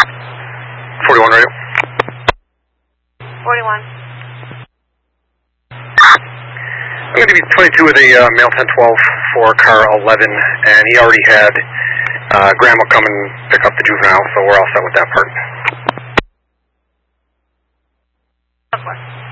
41 radio. 41. I'm going to be 22 with a male 1012 for car 11, and he already had Grandma come and pick up the juvenile, so we're all set with that part. Of course.